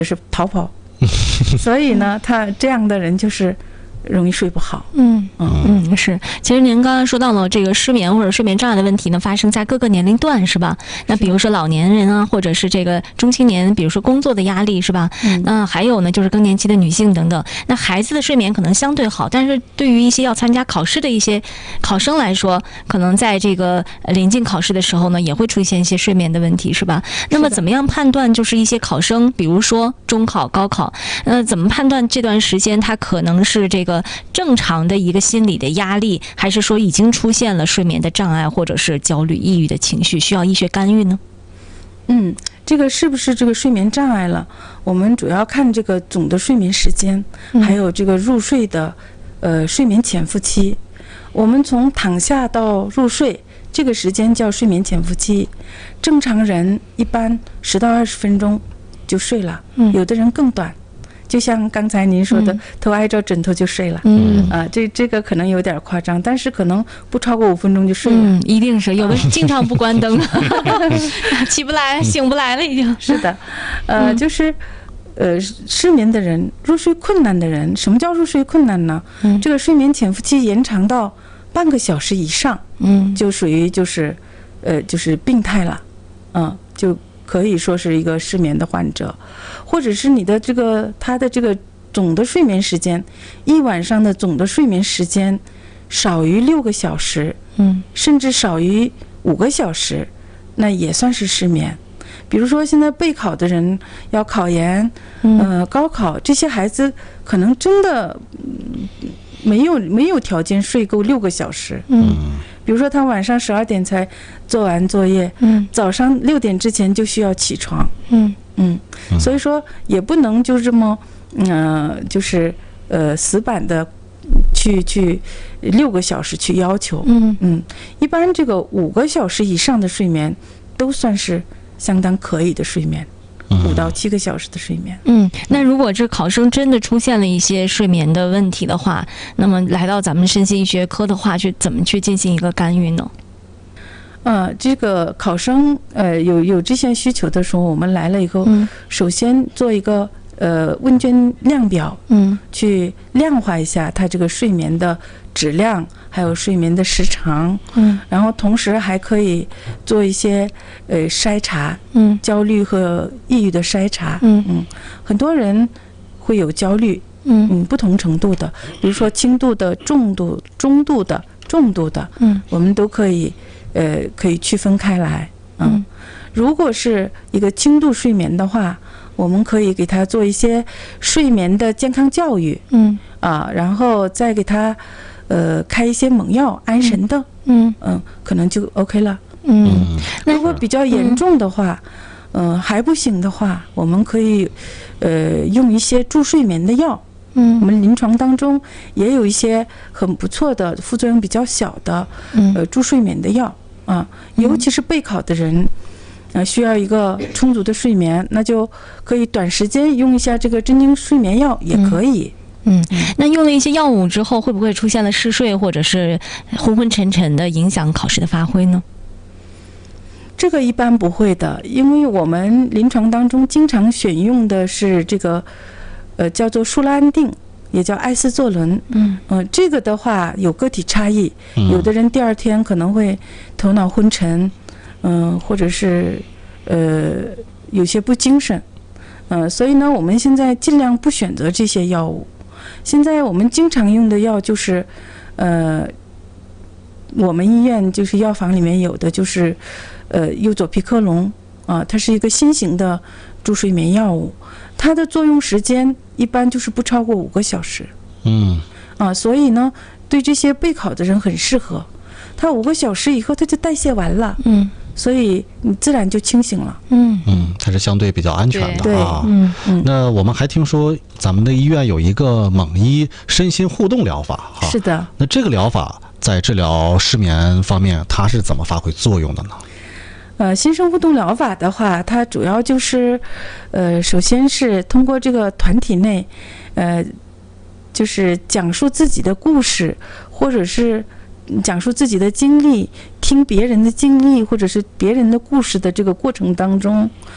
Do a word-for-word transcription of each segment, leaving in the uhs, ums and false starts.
是逃跑，所以呢，他这样的人就是容易睡不好。 嗯嗯嗯，是。其实您刚刚说到了这个失眠或者睡眠障碍的问题呢，发生在各个年龄段，是吧？那比如说老年人啊，或者是这个中青年，比如说工作的压力，是吧？嗯。那还有呢，就是更年期的女性等等。那孩子的睡眠可能相对好，但是对于一些要参加考试的一些考生来说，可能在这个临近考试的时候呢，也会出现一些睡眠的问题，是吧？那么怎么样判断就是一些考生，比如说中考、高考，呃，怎么判断这段时间他可能是这个正常的一个心理的压力，还是说已经出现了睡眠的障碍，或者是焦虑、抑郁的情绪，需要医学干预呢？ 嗯，这个是不是这个睡眠障碍了？我们主要看这个总的睡眠时间，还有这个入睡的呃睡眠潜伏期。我们从躺下到入睡这个时间叫睡眠潜伏期，正常人一般十到二十分钟就睡了，有的人更短。就像刚才您说的，嗯、头挨着枕头就睡了，嗯啊，这这个可能有点夸张，但是可能不超过五分钟就睡了。 嗯，一定是有的经常不关灯，起不来，醒不来了，已经。 是的，呃，就是呃，失眠的人、入睡困难的人，什么叫入睡困难呢？嗯，这个睡眠潜伏期延长到半个小时以上，嗯，就属于就是呃就是病态了，嗯，就。可以说是一个失眠的患者，或者是你的这个他的这个总的睡眠时间，一晚上的总的睡眠时间少于六个小时，嗯，甚至少于五个小时，那也算是失眠。比如说现在备考的人要考研，呃，高考，这些孩子可能真的没有没有条件睡够六个小时，嗯。比如说他晚上十二点才做完作业，嗯，早上六点之前就需要起床，嗯嗯，所以说也不能就这么，嗯、呃，就是呃死板的去去六个小时去要求，嗯嗯，一般这个五个小时以上的睡眠都算是相当可以的睡眠。五到七个小时的睡眠。 嗯，那如果这考生真的出现了一些睡眠的问题的话，那么来到咱们身心医学科的话，去怎么去进行一个干预呢？ 呃，这个考生呃有有这些需求的时候，我们来了以后，嗯、首先做一个呃问卷量表，嗯，去量化一下他这个睡眠的质量，还有睡眠的时长，嗯，然后同时还可以做一些呃筛查，嗯，焦虑和抑郁的筛查，嗯嗯，很多人会有焦虑，嗯嗯，不同程度的，比如说轻度的、重度、中度的、重度的，嗯，我们都可以呃可以区分开来，嗯，嗯如果是一个轻度睡眠的话，我们可以给他做一些睡眠的健康教育，嗯啊，然后再给他。呃，开一些猛药安神的，嗯嗯，可能就 OK 了。嗯，那如果比较严重的话，嗯、呃，还不行的话，我们可以呃用一些助睡眠的药。嗯，我们临床当中也有一些很不错的副作用比较小的，呃助睡眠的药啊，尤其是备考的人。呃，需要一个充足的睡眠，那就可以短时间用一下这个镇静睡眠药，也可以。 嗯，那用了一些药物之后，会不会出现了嗜睡或者是昏昏沉沉的，影响考试的发挥呢？ 这个一般不会的，因为我们临床当中经常选用的是这个，呃，叫做舒拉安定，也叫艾司唑仑。嗯，呃，这个的话有个体差异，有的人第二天可能会头脑昏沉，嗯、呃，或者是呃有些不精神，呃，所以呢，我们现在尽量不选择这些药物。现在我们经常用的药就是，呃，我们医院就是药房里面有的就是，呃，右佐匹克隆啊，它是一个新型的助睡眠药物，它的作用时间一般就是不超过五个小时。嗯，啊，所以呢，对这些备考的人很适合，它五个小时以后它就代谢完了。嗯。所以你自然就清醒了。嗯嗯，它是相对比较安全的啊。 嗯嗯。那我们还听说咱们的医院有一个猛医身心互动疗法哈。 是的。 那这个疗法在治疗失眠方面，它是怎么发挥作用的呢？ 呃，心身互动疗法的话，它主要就是，呃，首先是通过这个团体内，呃，就是讲述自己的故事，或者是讲述自己的经历，听别人的经历或者是别人的故事的这个过程当中，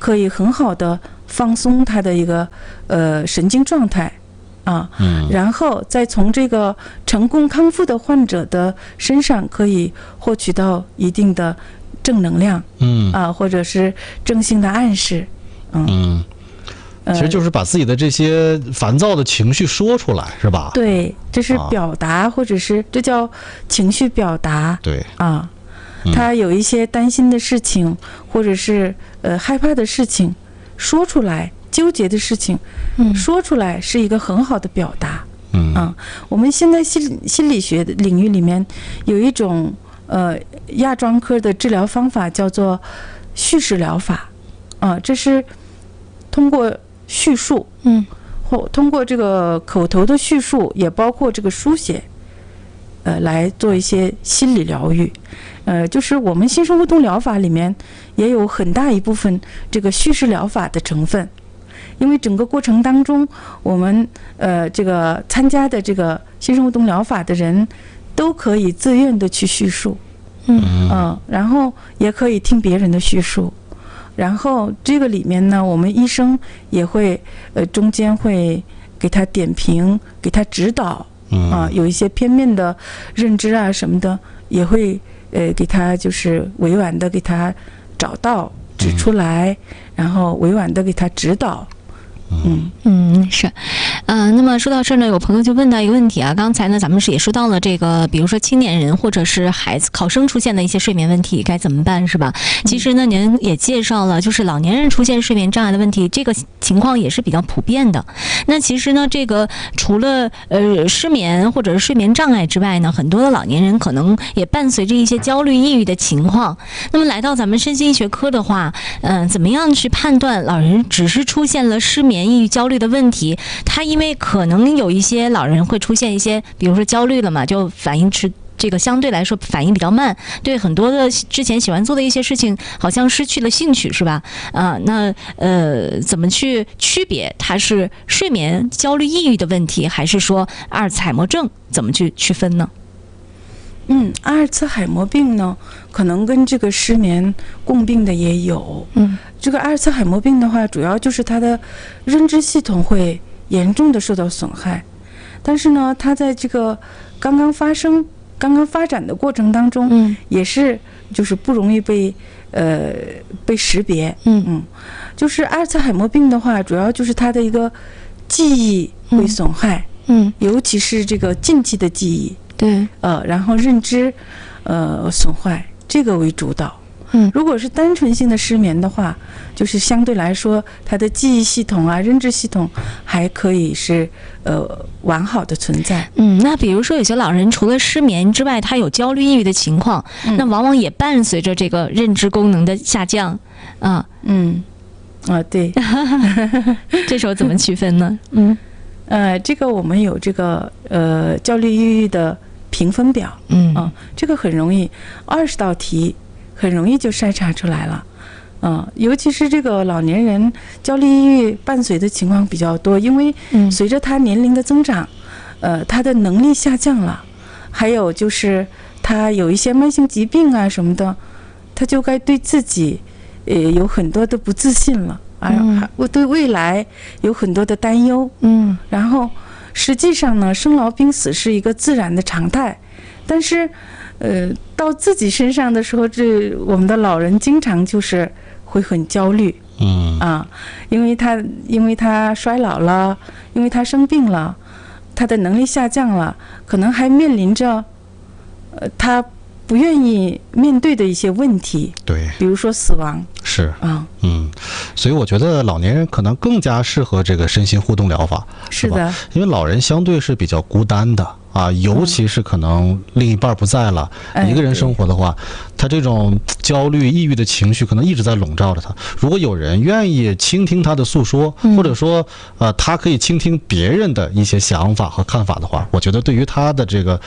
可以很好的放松他的一个呃神经状态啊， 嗯， 然后再从这个成功康复的患者的身上可以获取到一定的正能量， 嗯啊，或者是正性的暗示，嗯。 嗯其实就是把自己的这些烦躁的情绪说出来，是吧？ 对，这是表达， 啊、 或者是这叫情绪表达。 对啊， 嗯、 他有一些担心的事情，或者是呃害怕的事情，说出来；纠结的事情， 嗯， 说出来是一个很好的表达。 嗯啊，我们现在心心理学的领域里面有一种呃亚专科的治疗方法，叫做叙事疗法。啊，这是通过叙述， 嗯， 或通过这个口头的叙述，也包括这个书写，呃，来做一些心理疗愈。呃，就是我们新生互动疗法里面也有很大一部分这个叙事疗法的成分，因为整个过程当中，我们呃这个参加的这个新生互动疗法的人都可以自愿的去叙述， 嗯嗯、呃，然后也可以听别人的叙述。然后这个里面呢，我们医生也会呃中间会给他点评，给他指导，啊、呃，有一些片面的认知啊什么的，也会呃给他就是委婉的给他找到指出来，然后委婉的给他指导。嗯嗯是，呃，那么说到这儿呢，有朋友就问到一个问题啊，刚才呢咱们是也说到了这个，比如说青年人或者是孩子、考生出现的一些睡眠问题该怎么办，是吧？其实呢，您也介绍了，就是老年人出现睡眠障碍的问题，这个情况也是比较普遍的。那其实呢，这个除了呃失眠或者是睡眠障碍之外呢，很多的老年人可能也伴随着一些焦虑、抑郁的情况。那么来到咱们身心医学科的话，嗯、呃，怎么样去判断老人只是出现了失眠、抑郁、焦虑的问题？他因为可能有一些老人会出现一些，比如说焦虑了嘛，就反应迟。这个相对来说反应比较慢，对很多的之前喜欢做的一些事情好像失去了兴趣，是吧？啊，那呃，怎么去区别它是睡眠焦虑抑郁的问题，还是说阿尔茨海默症？怎么去区分呢？ 嗯，阿尔茨海默病呢，可能跟这个失眠共病的也有。 嗯， 这个阿尔茨海默病的话，主要就是他的认知系统会严重的受到损害，但是呢，他在这个刚刚发生。刚刚发展的过程当中， 嗯， 也是就是不容易被呃被识别， 嗯嗯，就是阿尔茨海默病的话，主要就是他的一个记忆会损害， 嗯， 尤其是这个近期的记忆， 对， 呃，然后认知呃损坏，这个为主导。 嗯， 如果是单纯性的失眠的话，就是相对来说，它的记忆系统啊、认知系统还可以是呃完好的存在。 嗯，那比如说有些老人除了失眠之外，他有焦虑、抑郁的情况，嗯、那往往也伴随着这个认知功能的下降啊。 嗯，啊对， 这时候怎么区分呢？嗯， 呃，这个我们有这个呃焦虑、抑郁的评分表， 嗯啊，这个很容易，二十道题。很容易就筛查出来了，嗯、呃，尤其是这个老年人焦虑抑郁伴随的情况比较多，因为随着他年龄的增长，呃，他的能力下降了，还有就是他有一些慢性疾病啊什么的，他就该对自己，呃，有很多的不自信了，啊，我对未来有很多的担忧， 嗯， 然后实际上呢，生老病死是一个自然的常态，但是。呃，到自己身上的时候，这我们的老人经常就是会很焦虑， 嗯啊，因为他因为他衰老了，因为他生病了，他的能力下降了，可能还面临着，呃，他不愿意面对的一些问题， 对， 比如说死亡， 是啊， 嗯，所以我觉得老年人可能更加适合这个身心互动疗法， 是的， 因为老人相对是比较孤单的。啊，尤其是可能另一半不在了，嗯、一个人生活的话，他这种焦虑、抑郁的情绪可能一直在笼罩着他。如果有人愿意倾听他的诉说， 嗯、 或者说，呃，他可以倾听别人的一些想法和看法的话，我觉得对于他的这个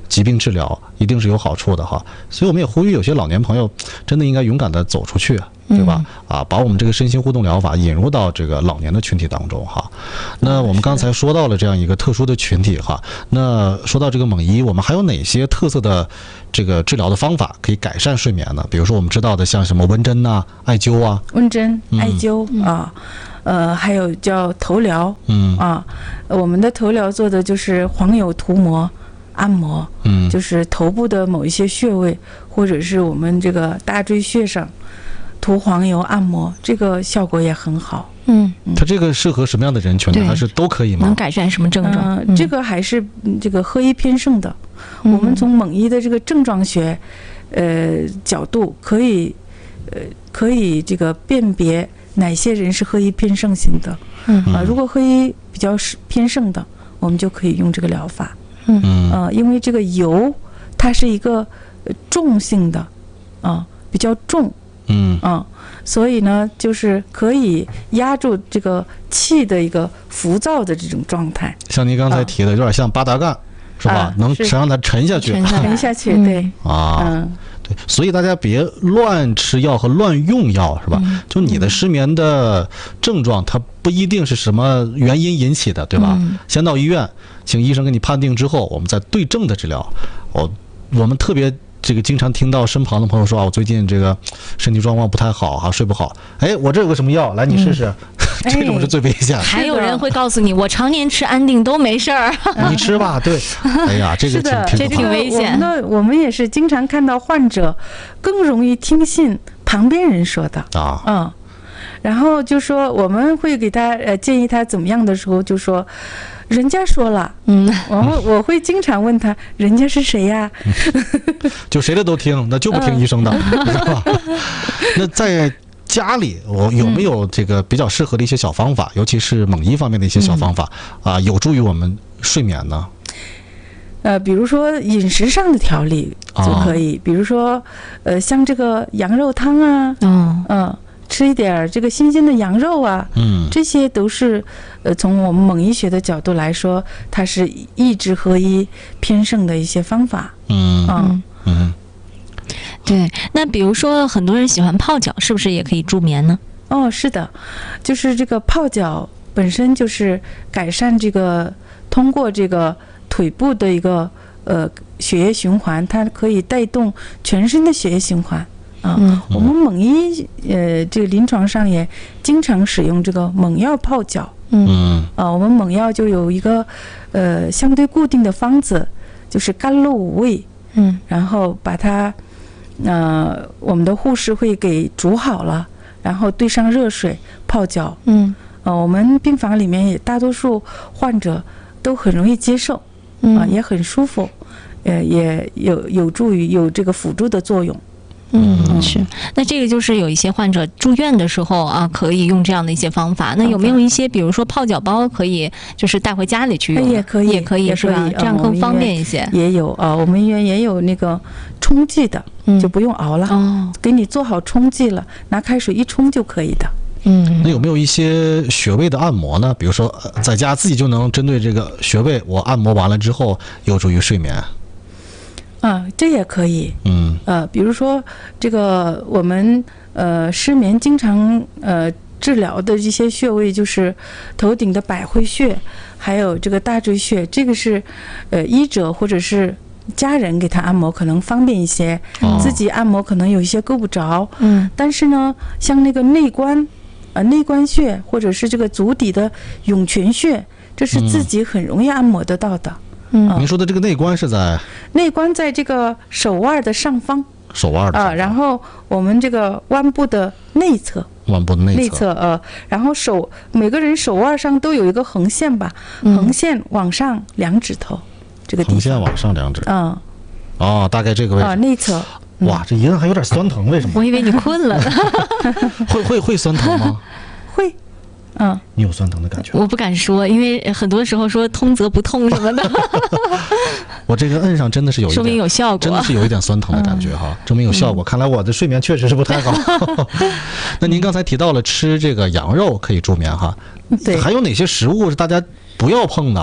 疾病治疗，一定是有好处的哈。所以我们也呼吁有些老年朋友，真的应该勇敢的走出去，对吧？啊，把我们这个身心互动疗法引入到这个老年的群体当中哈。那我们刚才说到了这样一个特殊的群体哈，那说到这个蒙医，我们还有哪些特色的这个治疗的方法可以改善睡眠呢？比如说我们知道的像什么温针呐、艾灸啊， 温针、艾灸、嗯、啊，呃，还有叫头疗， 嗯啊，我们的头疗做的就是黄油涂抹。按摩， 嗯， 就是头部的某一些穴位，或者是我们这个大椎穴上涂黄油按摩，这个效果也很好。 嗯， 它这个适合什么样的人群呢？还是都可以吗？ 能改善什么症状？ 嗯，这个还是这个合一偏盛的。嗯、我们从蒙医的这个症状学，呃角度可以，呃可以这个辨别哪些人是合一偏盛型的。嗯啊，如果合一比较偏盛的，我们就可以用这个疗法。嗯呃，因为这个油它是一个重性的，啊、呃，比较重，嗯啊、呃，所以呢，就是可以压住这个气的一个浮躁的这种状态。 像您刚才提的，有点像八达杠，是吧？啊、能让它沉下去， 沉下去，对啊，嗯。对，所以大家别乱吃药和乱用药，是吧？嗯、就你的失眠的症状，它不一定是什么原因引起的，对吧？嗯、先到医院，请医生给你判定之后，我们再对症的治疗。我我们特别这个经常听到身旁的朋友说啊，我最近这个身体状况不太好哈、啊，睡不好。哎，我这有个什么药，来你试试。嗯这种是最危险的。 还有人会告诉你，我常年吃安定都没事儿。 你吃吧，对。哎呀，这个挺挺挺危险。 那我们也是经常看到患者更容易听信旁边人说的啊，嗯，然后就说我们会给他呃建议他怎么样的时候，就说人家说了，嗯，然后我会经常问他，人家是谁呀？ 就谁的都听，那就不听医生的，是吧？那在家里我有没有这个比较适合的一些小方法，尤其是蒙医方面的一些小方法啊，有助于我们睡眠呢？ 呃，比如说饮食上的调理就可以，比如说呃，像这个羊肉汤啊，嗯嗯，吃一点这个新鲜的羊肉啊，嗯，这些都是呃从我们蒙医学的角度来说，它是抑制合一偏盛的一些方法。 嗯嗯嗯。 对，那比如说很多人喜欢泡脚，是不是也可以助眠呢？ 哦，是的，就是这个泡脚本身就是改善这个通过这个腿部的一个呃血液循环，它可以带动全身的血液循环啊。嗯、我们蒙医呃这个临床上也经常使用这个蒙药泡脚。嗯啊，我们蒙药就有一个呃相对固定的方子，就是甘露五味。嗯，然后把它。呃，我们的护士会给煮好了，然后兑上热水泡脚。嗯，呃，我们病房里面也大多数患者都很容易接受，啊、嗯呃，也很舒服，呃，也有有助于有这个辅助的作用。 嗯，是。那这个就是有一些患者住院的时候啊，可以用这样的一些方法。那有没有一些，比如说泡脚包，可以就是带回家里去用？ 也可以， 也可以，是吧？这样更方便一些。 也有啊，我们医院也有那个冲剂的，就不用熬了，哦，给你做好冲剂了，拿开水一冲就可以的。 嗯，那有没有一些穴位的按摩呢？比如说在家自己就能针对这个穴位，我按摩完了之后有助于睡眠。 啊，这也可以。嗯，呃，比如说这个我们呃失眠经常呃治疗的这些穴位，就是头顶的百会穴，还有这个大椎穴，这个是呃医者或者是家人给他按摩可能方便一些，哦、自己按摩可能有一些够不着。嗯，但是呢，像那个内关，呃内关穴或者是这个足底的涌泉穴，这是自己很容易按摩得到的。 嗯，您说的这个内关是在内关在这个手腕的上方， 手腕的啊，然后我们这个腕部的内侧， 腕部的内侧， 内侧呃，然后手每个人手腕上都有一个横线吧，嗯、横线往上两指头，这个地方横线往上两指， 嗯， 哦，大概这个位置啊，内侧。 哇，这一摁还有点酸疼，为什么？ 我以为你困了呢。 会会会酸疼吗？ 会。嗯， 你有酸疼的感觉？ 我不敢说，因为很多时候说通则不痛什么的。 我这个摁上真的是有一点， 说明有效果， 真的是有一点酸疼的感觉哈，嗯、证明有效果。看来我的睡眠确实是不太好。那您刚才提到了吃这个羊肉可以助眠哈， 对， 还有哪些食物是大家不要碰的？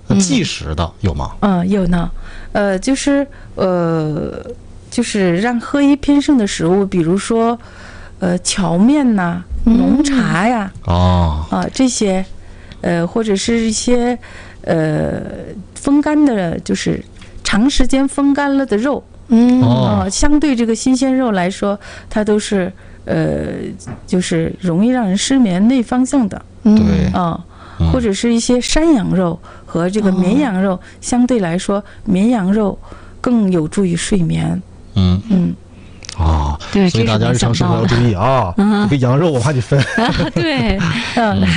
即食的有吗？ 嗯，有呢。呃，就是呃，就是让喝一偏盛的食物，比如说呃荞面呐、浓茶呀， 哦， 啊这些，呃或者是一些呃风干的，就是长时间风干了的肉。 嗯啊、呃，相对这个新鲜肉来说，它都是呃，就是容易让人失眠、内方向的。 对啊、呃，或者是一些山羊肉和这个绵羊肉，哦、相对来说，绵羊肉更有助于睡眠。 嗯嗯。哦， 对， 所以大家日常生活要注意啊，这个羊肉我怕你分。 对， 嗯。